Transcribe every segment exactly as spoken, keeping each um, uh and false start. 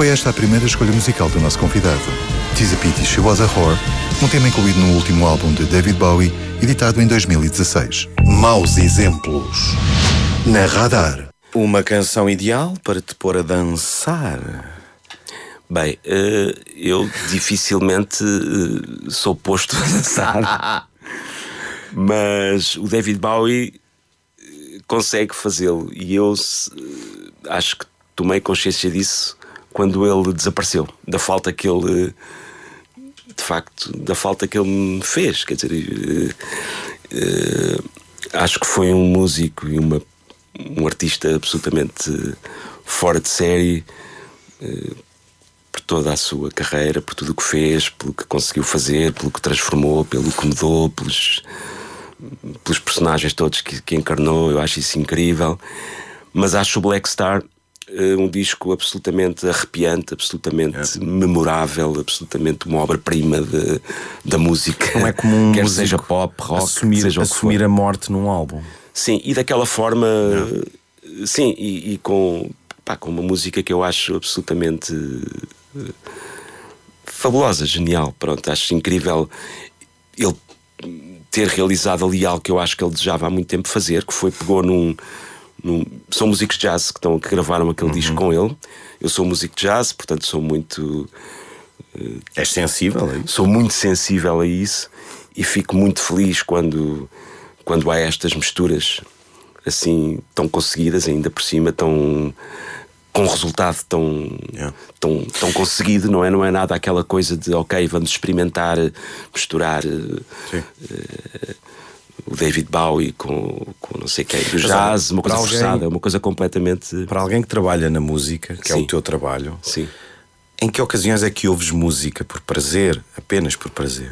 foi esta a primeira escolha musical do nosso convidado. "'Tis a Pity She Was a Whore", um tema incluído no último álbum de David Bowie, editado em dois mil e dezasseis. Maus exemplos na Radar. Uma canção ideal para te pôr a dançar. Bem, uh, eu dificilmente uh, sou posto a dançar. Mas o David Bowie consegue fazê-lo. E eu uh, acho que tomei consciência disso quando ele desapareceu. Da falta que ele... De facto, da falta que ele me fez. Quer dizer, uh, uh, acho que foi um músico e uma, um artista absolutamente fora de série, uh, por toda a sua carreira, por tudo o que fez, pelo que conseguiu fazer, pelo que transformou, pelo que mudou, pelos, pelos personagens todos que, que encarnou. Eu acho isso incrível. Mas acho o Black Star uh, um disco absolutamente arrepiante, absolutamente é. memorável, absolutamente uma obra-prima de, da música. Não é comum, quer seja pop, rock, assumir, seja assumir a morte num álbum. Sim, e daquela forma, é. sim, e, e com, pá, com uma música que eu acho absolutamente uh, fabulosa, genial. Pronto, acho incrível ele ter realizado ali algo que eu acho que ele desejava há muito tempo fazer, que foi, pegou num... num são músicos de jazz que, estão, que gravaram aquele uhum. disco com ele. Eu sou músico de jazz, portanto sou muito... Uh, És sensível a isso? Sou muito sensível a isso e fico muito feliz quando, quando há estas misturas assim tão conseguidas, ainda por cima, tão... com um resultado tão, yeah. tão, tão conseguido, não é? Não é nada aquela coisa de ok, vamos experimentar misturar uh, uh, o David Bowie com, com não sei quem, do jazz, uma coisa alguém, forçada, uma coisa completamente... Para alguém que trabalha na música, que Sim. é o teu trabalho, Sim. em que ocasiões é que ouves música por prazer, apenas por prazer?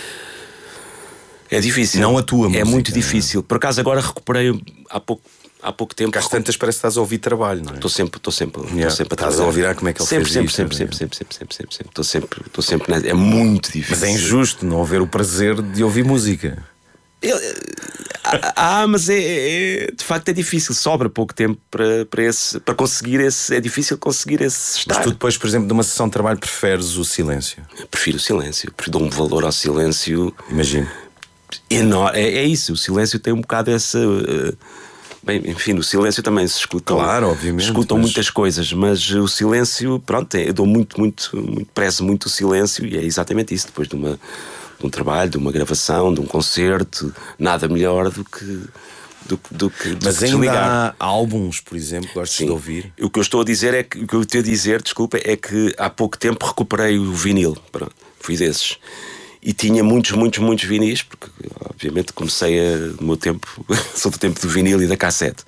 É difícil. Não a tua música. É muito difícil. Por acaso agora recuperei há pouco Há pouco tempo. Porque às tantas parece que estás a ouvir trabalho, não é? Estou sempre, estou sempre, yeah. estou sempre a Estás a ouvir ah, como é que ele sempre, fez sempre, isto, sempre, sempre, sempre, sempre, sempre, sempre, sempre. Estou sempre, estou sempre. Na... É muito difícil. Mas é injusto não haver o prazer de ouvir música. Eu... Ah, mas é, é, de facto é difícil. Sobra pouco tempo para, para, esse, para conseguir esse. É difícil conseguir esse estar. Mas tu depois, por exemplo, de uma sessão de trabalho, preferes o silêncio? Prefiro o silêncio. Dou um valor ao silêncio. Imagino. Enorme. É, é isso. O silêncio tem um bocado essa. Uh... Bem, enfim, no silêncio também se escutam. Claro, obviamente. Escutam mas... muitas coisas, mas o silêncio, pronto, eu dou muito, muito, muito, prezo muito o silêncio e é exatamente isso. Depois de, uma, de um trabalho, de uma gravação, de um concerto, nada melhor do que. Do, do que do mas que ainda desligar. Há álbuns, por exemplo, gostas Sim. de ouvir? O que eu estou a dizer é que o que eu tenho a dizer, desculpa, é que há pouco tempo recuperei o vinil. Pronto, fui desses. E tinha muitos, muitos, muitos vinis, porque obviamente comecei a, no meu tempo, sou do tempo do vinil e da cassete,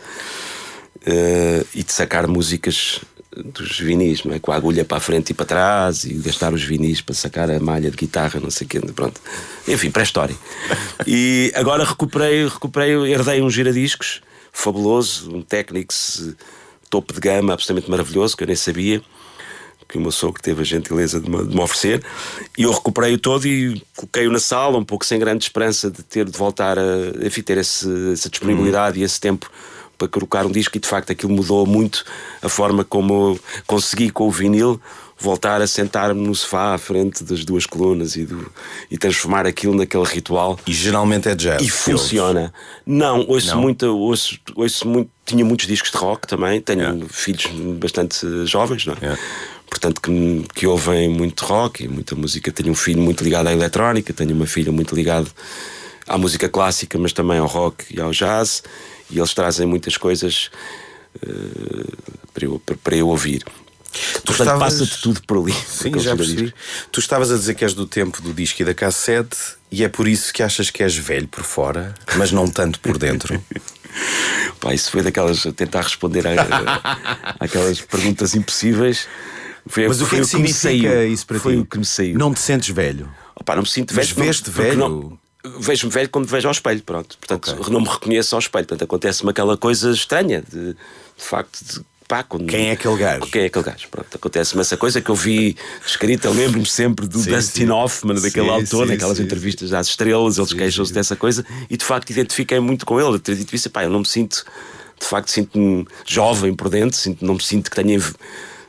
uh, e de sacar músicas dos vinis, não é? Com a agulha para a frente e para trás, e gastar os vinis para sacar a malha de guitarra, não sei o quê, pronto. Enfim, pré-história. E agora recuperei, recuperei, herdei um giradiscos fabuloso, um Technics topo de gama, absolutamente maravilhoso, que eu nem sabia, que o meu sogro teve a gentileza de me, de me oferecer, e eu recuperei-o todo e coloquei-o na sala, um pouco sem grande esperança de ter de voltar a, enfim, ter esse, essa disponibilidade hum. e esse tempo para colocar um disco, e de facto aquilo mudou muito a forma como eu consegui com o vinil voltar a sentar-me no sofá à frente das duas colunas e, do, e transformar aquilo naquele ritual. E geralmente é jazz. E funciona. Não, ouço Não. muito, ouço, ouço muito, tinha muitos discos de rock também, tenho yeah. filhos bastante jovens, não é? Yeah. Portanto, que, que ouvem muito rock e muita música. Tenho um filho muito ligado à eletrónica, tenho uma filha muito ligada à música clássica, mas também ao rock e ao jazz, e eles trazem muitas coisas uh, para, eu, para, para eu ouvir. Tu Portanto, estavas... passa-te tudo por ali. Sim, já percebi. Tu estavas a dizer que és do tempo do disco e da cassete, e é por isso que achas que és velho por fora, mas não tanto por dentro. Pá, isso foi daquelas, a tentar responder a, a, aquelas perguntas impossíveis. Foi, mas o que é que significa isso para foi ti? O que me saiu. Não te sentes velho? Opa, não me sinto mas velho. Mas vês-te velho? Não, vejo-me velho quando me vejo ao espelho, pronto. Portanto, okay. não me reconheço ao espelho. Portanto, acontece-me aquela coisa estranha de, de facto de, pá, quando, quem é aquele gajo? Quem é aquele gajo? Pronto, acontece-me essa coisa que eu vi escrita, lembro-me sempre do sim, Dustin sim. Hoffman, daquele sim, autor, sim, naquelas sim, entrevistas sim. às estrelas, eles queixam-se dessa coisa, e de facto identifiquei muito com ele. Ter dito isso, pá, eu não me sinto, de facto, sinto-me jovem por dentro, sinto, não me sinto que tenha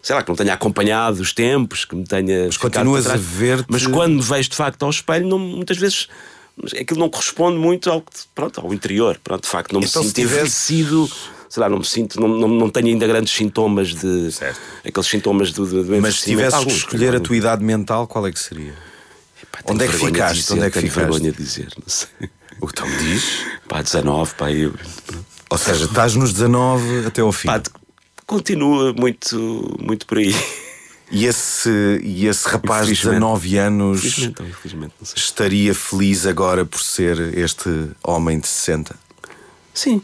sei lá, que não tenha acompanhado os tempos, que me tenha. Mas continuas a ver-te. Mas quando me vejo de facto ao espelho, não, muitas vezes aquilo não corresponde muito ao, pronto, ao interior. Pronto, de facto, não me então, sinto tivesse... envelhecido. Sei lá, não me sinto, não, não, não tenho ainda grandes sintomas de. Certo. Aqueles sintomas do, do, do Mas se tivesses alguns, que escolher a tua idade mental, qual é que seria? Epá, Onde é que ficaste? Dizer, Onde é que tenho ficaste? vergonha de dizer, não sei. O que tu me diz? Pá, dezanove, pá, eu. Ou seja, estás nos dezanove até ao fim. Pá, continua muito, muito por aí. E esse, e esse rapaz de dezanove anos infelizmente, infelizmente, não sei. estaria feliz agora por ser este homem de sessenta? Sim.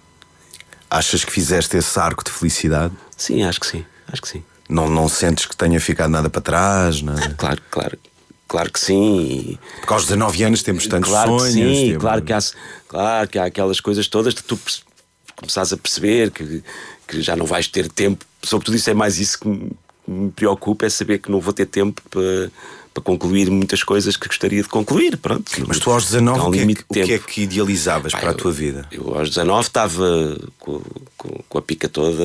Achas que fizeste esse arco de felicidade? Sim, acho que sim. Acho que sim. Não, não sentes que tenha ficado nada para trás? Nada? Ah, claro, claro. Claro que sim. Porque aos dezanove anos temos tantos claro sonhos. Que sim, temos... claro, que há, claro que há aquelas coisas todas que tu começares a perceber que, que já não vais ter tempo. Sobretudo isso é mais isso que me, me preocupa, é saber que não vou ter tempo para, para concluir muitas coisas que gostaria de concluir. Pronto. Mas tu aos dezanove um o, que é, que, o que é que idealizavas? Pai, para a tua vida? Eu, eu aos dezanove estava com, com, com a pica toda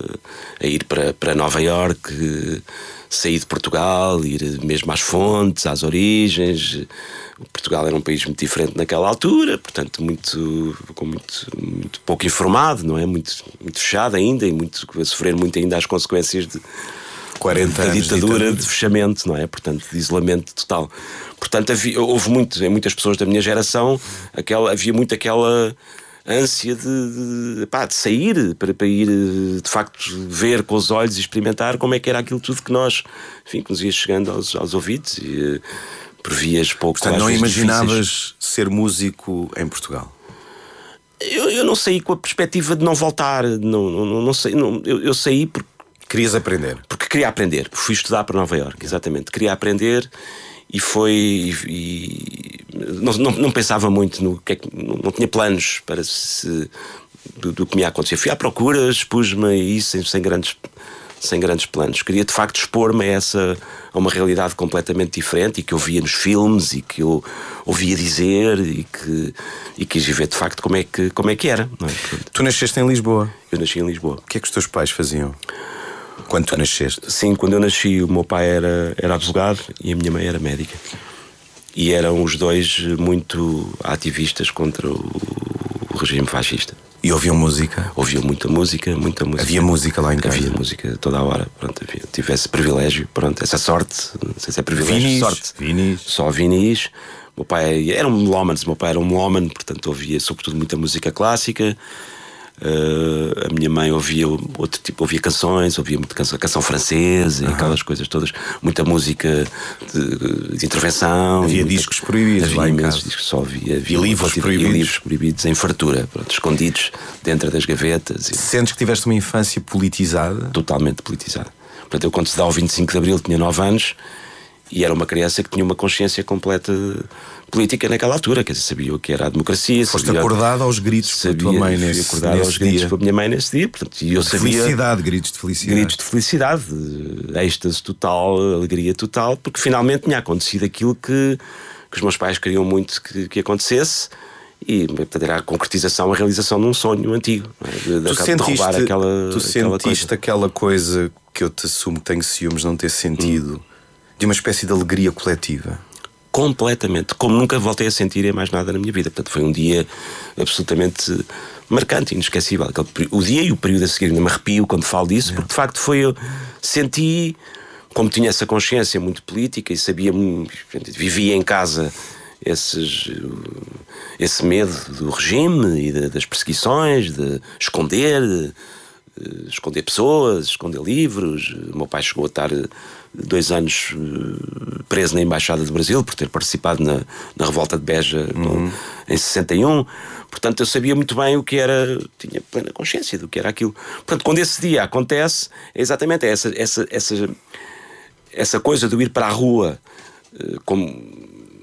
a ir para, para Nova Iorque, sair de Portugal, ir mesmo às fontes, às origens. Portugal era um país muito diferente naquela altura, portanto muito, muito, muito pouco informado, não é? Muito, muito fechado ainda e muito, a sofrer muito ainda as consequências de quarenta da anos ditadura, de, de fechamento, não é? Portanto, de isolamento total. Portanto, havia, houve muito, em muitas pessoas da minha geração, aquela, havia muito aquela ânsia de, de, pá, de sair para, para ir de facto ver com os olhos e experimentar como é que era aquilo tudo que nós, enfim, que nos ia chegando aos, aos ouvidos e por vias pouco. Portanto, não imaginavas difíceis. Ser músico em Portugal? Eu, eu não saí com a perspectiva de não voltar, não, não, não sei, não, eu, eu saí porque querias aprender? Porque queria aprender, fui estudar para Nova Iorque, exatamente, queria aprender. E foi. E, e não, não, não pensava muito no que é que. Não, não tinha planos para se, do, do que me ia acontecer. Fui à procura, expus-me a isso sem, sem, grandes, sem grandes planos. Queria de facto expor-me a, essa, a uma realidade completamente diferente e que eu via nos filmes e que eu ouvia dizer e que e quis ver de facto como é que, como é que era. Não é? Tu nasceste em Lisboa? Eu nasci em Lisboa. O que é que os teus pais faziam quando tu nasceste? Sim, quando eu nasci o meu pai era, era advogado e a minha mãe era médica. E eram os dois muito ativistas contra o, o regime fascista. E ouviam música? Ouviam muita música, muita música. Havia música lá em casa? Havia música toda a hora. Pronto, havia. Tive esse privilégio, pronto, essa sorte. Não sei se é privilégio, vinis, sorte. Vinis. Só vinis. O meu pai era um melómano, o meu pai era um melómano, portanto ouvia sobretudo muita música clássica. Uh, a minha mãe ouvia outro tipo, ouvia canções, ouvia muita canção, canção francesa e uhum. aquelas coisas todas, muita música de, de intervenção. Havia muita, discos proibidos havia lá em casa. Discos, só havia, havia e livros tipo, proibidos. E livros proibidos em fartura, pronto, escondidos dentro das gavetas. E... Sentes que tiveste uma infância politizada? Totalmente politizada. Portanto, eu quando se dá ao vinte e cinco de Abril tinha nove anos e era uma criança que tinha uma consciência completa política naquela altura, quer dizer, sabia o que era a democracia. Foste sabia, acordado aos gritos sabia, pela tua mãe nesse, acordado nesse aos gritos dia. pela minha mãe nesse dia, portanto, e eu de sabia, felicidade, gritos de felicidade. Gritos de felicidade, êxtase total, alegria total, porque finalmente tinha acontecido aquilo que, que os meus pais queriam muito que, que acontecesse. E portanto, era a concretização, a realização de um sonho antigo, não é? de, de, tu sentiste, de roubar aquela, tu aquela sentiste coisa. aquela coisa que eu te assumo que tenho ciúmes não ter sentido, hum. de uma espécie de alegria coletiva? Completamente, como nunca voltei a sentir em mais nada na minha vida. Portanto, foi um dia absolutamente marcante, inesquecível. O dia e o período a seguir, ainda me arrepio quando falo disso, porque de facto foi, eu senti, como tinha essa consciência muito política e sabia, vivia em casa esses, esse medo do regime e das perseguições, de esconder, de esconder pessoas, esconder livros. O meu pai chegou a estar dois anos preso na Embaixada do Brasil por ter participado na, na revolta de Beja uhum. em sessenta e um. Portanto, eu sabia muito bem o que era, tinha plena consciência do que era aquilo. Portanto, quando esse dia acontece, é exatamente essa, essa, essa, essa coisa de ir para a rua, como...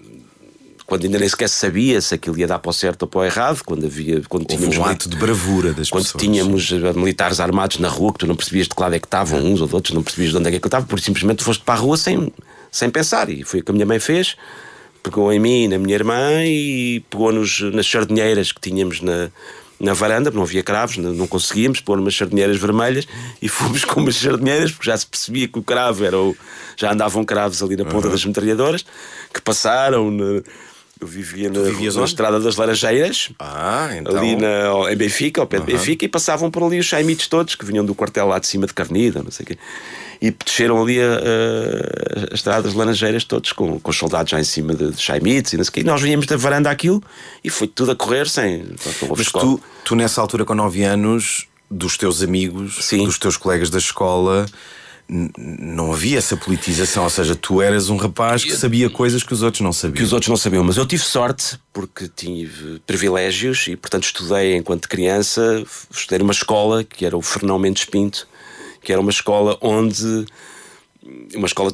quando ainda nem sequer sabia se aquilo ia dar para o certo ou para o errado, quando havia, quando houve tínhamos um ato de bravura das quando pessoas. tínhamos militares armados na rua, que tu não percebias de que lado é que estavam uns ou de outros, não percebias de onde é que eu estava, porque simplesmente foste para a rua sem, sem pensar. E foi o que a minha mãe fez, pegou em mim e na minha irmã e pegou-nos nas sardinheiras que tínhamos na, na varanda, não havia cravos, não conseguíamos pôr umas sardinheiras vermelhas e fomos com umas sardinheiras, porque já se percebia que o cravo era o... já andavam cravos ali na ponta uhum. das metralhadoras, que passaram. Na... Eu vivia na, na Estrada das Laranjeiras, ah, então... ali na, em Benfica, ao pé de uhum. Benfica, e passavam por ali os chaimitos todos, que vinham do quartel lá de cima de Carnida, não sei o quê. E desceram ali a, a, a Estrada das Laranjeiras todos, com, com os soldados já em cima de, de chaimitos e não sei o quê. E nós vinhamos da varanda aquilo e foi tudo a correr sem... Mas tu, tu, nessa altura, com nove anos, dos teus amigos, Sim. dos teus colegas da escola... não havia essa politização, ou seja, tu eras um rapaz que sabia coisas que os outros não sabiam. Que os outros não sabiam, mas eu tive sorte porque tive privilégios e, portanto, estudei enquanto criança, estudei numa escola que era o Fernão Mendes Pinto, que era uma escola onde uma escola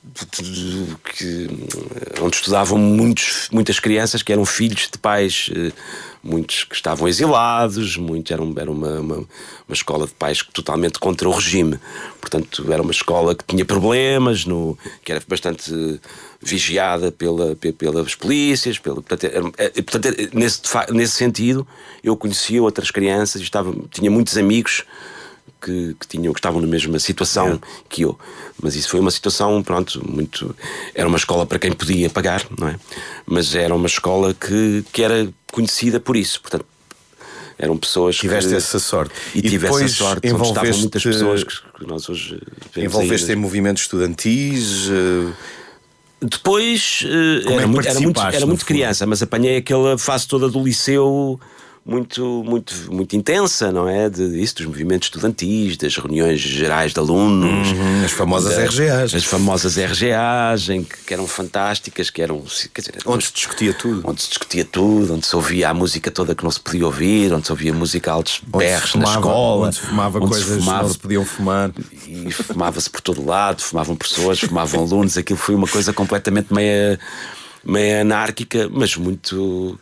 que, onde estudavam muitos, muitas crianças que eram filhos de pais, muitos que estavam exilados, muitos eram, era uma, uma, uma escola de pais totalmente contra o regime. Portanto, era uma escola que tinha problemas, no, que era bastante vigiada pela, pelas polícias. Pela, portanto, era, portanto, nesse, nesse sentido, eu conhecia outras crianças e estava, tinha muitos amigos Que, que, tinham, que estavam na mesma situação é. que eu. Mas isso foi uma situação, pronto, muito... Era uma escola para quem podia pagar, não é? Mas era uma escola que, que era conhecida por isso. Portanto, eram pessoas Tiveste que... essa sorte. E, e tive essa sorte, onde estavam muitas pessoas que, que nós hoje... Envolveste em movimentos estudantis... Uh... Depois, uh, era, é muito, era muito, era muito criança, mas apanhei aquela fase toda do liceu... Muito, muito, muito intensa, não é? De, isso, dos movimentos estudantis, das reuniões gerais de alunos, uhum, as famosas da, R G As. As famosas R G As, em que, que eram fantásticas, que eram. Quer dizer, onde se discutia tudo. Onde se discutia tudo, onde se ouvia a música toda que não se podia ouvir, onde se ouvia música altos berros na escola. Onde se fumava onde coisas que não se podiam fumar. E fumava-se por todo lado, fumavam pessoas, fumavam alunos. Aquilo foi uma coisa completamente meia, meia anárquica, mas muito.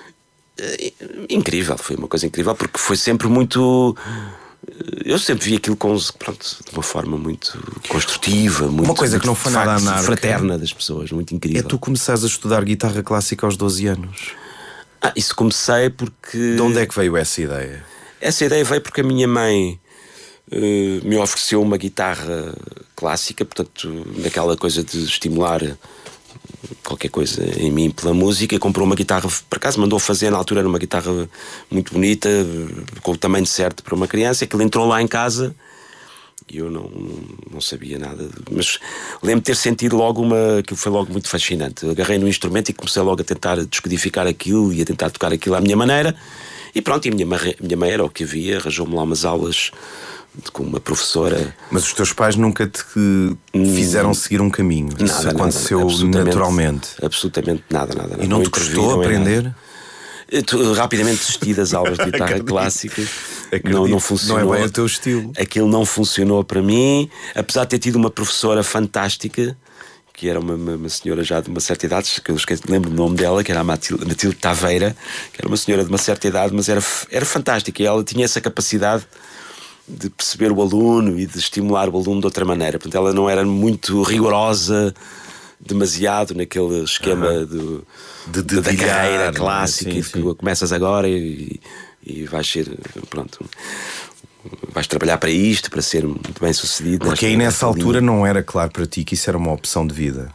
Incrível, foi uma coisa incrível porque foi sempre muito. Eu sempre vi aquilo com, pronto, de uma forma muito construtiva, muito, uma coisa que não foi nada anárquica, fraterna das pessoas, muito incrível. É tu começares a estudar guitarra clássica aos doze anos. Ah, isso comecei porque. De onde é que veio essa ideia? Essa ideia veio porque a minha mãe uh, me ofereceu uma guitarra clássica, portanto, naquela coisa de estimular qualquer coisa em mim pela música, comprou uma guitarra, por acaso mandou fazer, na altura era uma guitarra muito bonita, com o tamanho certo para uma criança, aquilo entrou lá em casa e eu não, não sabia nada, mas lembro de ter sentido logo uma, aquilo foi logo muito fascinante. Eu agarrei no instrumento e comecei logo a tentar descodificar aquilo e a tentar tocar aquilo à minha maneira e pronto, e a minha, minha mãe era o que havia, arranjou-me lá umas aulas com uma professora. Mas os teus pais nunca te fizeram seguir um caminho? Isso nada, aconteceu nada, absolutamente, naturalmente? Absolutamente nada, nada. E não, não te custou aprender? Eu, rapidamente desisti das aulas de guitarra clássica. Não, não funcionou. Não é bem o teu estilo. Aquilo não funcionou para mim. Apesar de ter tido uma professora fantástica, que era uma, uma, uma senhora já de uma certa idade, que eu esqueci, lembro o nome dela, que era a Matilde, Matilde Taveira, que era uma senhora de uma certa idade, mas era, era fantástica. E ela tinha essa capacidade de perceber o aluno e de estimular o aluno de outra maneira. Portanto, ela não era muito rigorosa, demasiado naquele esquema uhum. do, de, de da carreira clássica, sim, sim. Que começas agora e, e vais ser, pronto, vais trabalhar para isto, para ser muito bem sucedido. Porque aí nessa altura não era claro para ti que isso era uma opção de vida?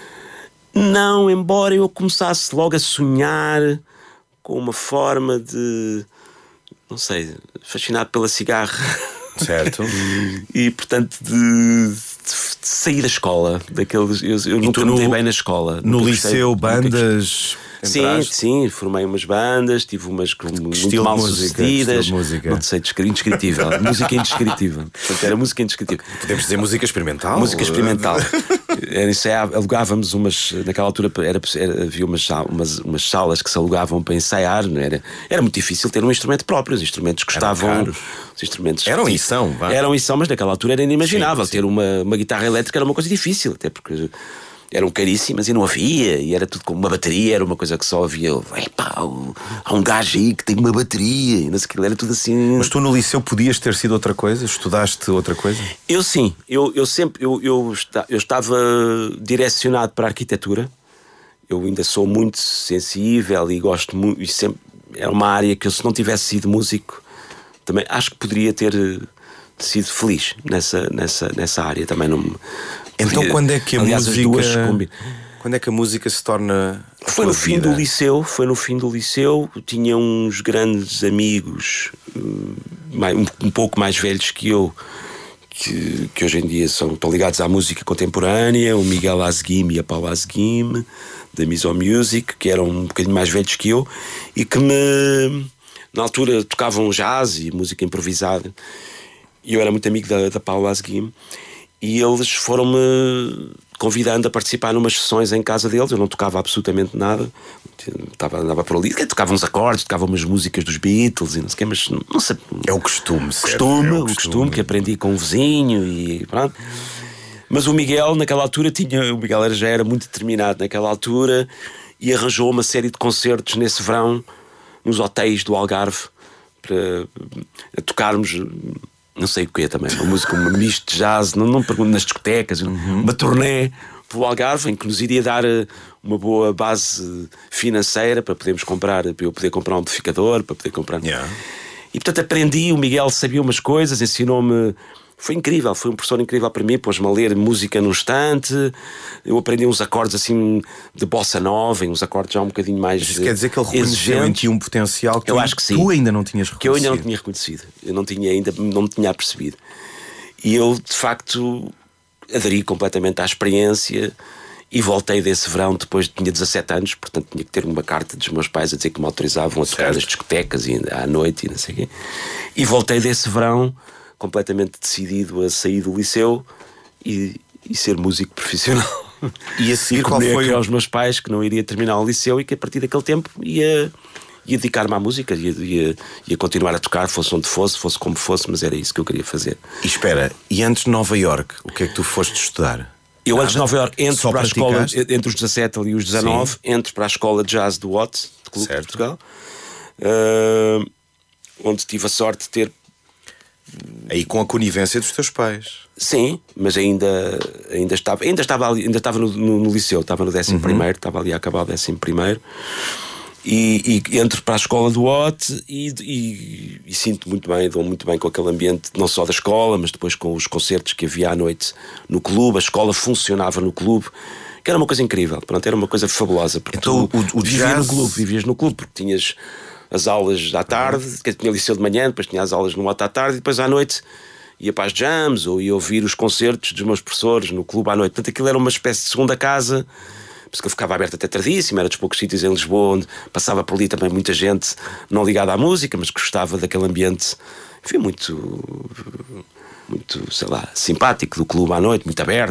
Não, embora eu começasse logo a sonhar com uma forma de, não sei, fascinado pela cigarra. Certo. E portanto de, de, de sair da escola, daqueles, eu, eu nunca me dei bem na escola. No liceu, bandas. Sim, sim, formei umas bandas, tive umas muito mal sucedidas. Não sei, indescritível. Música indescritível. Portanto, era música indescritível. Podemos dizer música experimental? Música experimental. Era isso, é, alugávamos umas. Naquela altura era, era, havia umas, umas, umas salas que se alugavam para ensaiar. Não era, era muito difícil ter um instrumento próprio. Os instrumentos custavam. Os instrumentos eram e são, vá. Eram e são, mas naquela altura era inimaginável. Sim, sim. Ter uma, uma guitarra elétrica era uma coisa difícil, até porque eram caríssimas e não havia, e era tudo com uma bateria, era uma coisa que só havia. Epá, há um gajo aí que tem uma bateria, e não sei o que, era tudo assim. Mas tu no liceu podias ter sido outra coisa? Estudaste outra coisa? Eu sim, eu, eu sempre eu, eu, eu estava direcionado para a arquitetura. Eu ainda sou muito sensível e gosto muito, e sempre era uma área que eu, se não tivesse sido músico, também acho que poderia ter sido feliz nessa, nessa, nessa área. Também não me... Então podia... quando é que a Aliás, música... as duas combi... Quando é que a música se torna... Foi no fim vida? do liceu, foi no fim do liceu. Tinha uns grandes amigos, um, um pouco mais velhos que eu, que, que hoje em dia são, estão ligados à música contemporânea, o Miguel Azguime e a Paula Azguime, da Miso Music, que eram um bocadinho mais velhos que eu, e que me, na altura, tocavam jazz e música improvisada, e eu era muito amigo da, da Paula Azguime, e eles foram-me convidando a participar numas sessões em casa deles. Eu não tocava absolutamente nada, estava, andava por ali, tocava uns acordes, tocava umas músicas dos Beatles e não sei o quê, mas não sei. É o costume, certo? Costume, é o o costume. costume que aprendi com um vizinho e pronto. Mas o Miguel, naquela altura, tinha, o Miguel era, já era muito determinado naquela altura e arranjou uma série de concertos nesse verão nos hotéis do Algarve para a tocarmos. Não sei o que é também, uma música, uma misto de jazz, não, não pergunto, nas discotecas, uhum. uma turnê pelo Algarve, em que nos iria dar uma boa base financeira para podermos comprar, para eu poder comprar um amplificador, para poder comprar. Yeah. E portanto aprendi, o Miguel sabia umas coisas, ensinou-me. Foi incrível, foi um professor incrível para mim, pôs-me a ler música no estante, eu aprendi uns acordes assim de bossa nova, uns acordes já um bocadinho mais exigentes. Isso quer dizer que ele reconheceu em ti um potencial que eu tu, acho que sim. tu ainda não tinhas reconhecido. Que eu ainda não tinha reconhecido, eu não tinha ainda, não me tinha apercebido. E eu, de facto, aderi completamente à experiência e voltei desse verão depois de tinha dezassete anos, portanto tinha que ter uma carta dos meus pais a dizer que me autorizavam a tocar nas discotecas e à noite e não sei o quê. E voltei desse verão completamente decidido a sair do liceu e, e ser músico profissional. E a seguir, e qual foi aos meus pais que não iria terminar o liceu e que a partir daquele tempo ia, ia dedicar-me à música, ia, ia, ia continuar a tocar, fosse onde fosse, fosse como fosse, mas era isso que eu queria fazer. E espera, e antes de Nova Iorque, o que é que tu foste estudar? Eu Nada? antes de Nova Iorque entro Só para a praticaste? escola, entre os dezassete e os dezanove, Sim. entro para a escola de jazz do Watts, de Clube de Portugal, uh, onde tive a sorte de ter. Aí com a conivência dos teus pais. Sim, mas ainda, ainda estava, ainda estava, ali, ainda estava no, no, no liceu, estava no décimo primeiro, uhum. estava ali a acabar o décimo primeiro. E, e entro para a escola do O T e, e, e sinto muito bem, dou muito bem com aquele ambiente, não só da escola, mas depois com os concertos que havia à noite no clube. A escola funcionava no clube, que era uma coisa incrível. Pronto, era uma coisa fabulosa. Porque então, tu o, o vivias jazz... no clube, vivias no clube, porque tinhas as aulas à tarde, uhum. que tinha liceu de manhã, depois tinha as aulas no O T à tarde e depois à noite ia para as jams ou ia ouvir os concertos dos meus professores no clube à noite. Portanto, aquilo era uma espécie de segunda casa, porque ficava aberto até tardíssimo, era dos poucos sítios em Lisboa onde passava por ali também muita gente não ligada à música, mas que gostava daquele ambiente, enfim, muito, muito, sei lá, simpático do clube à noite, muito aberto.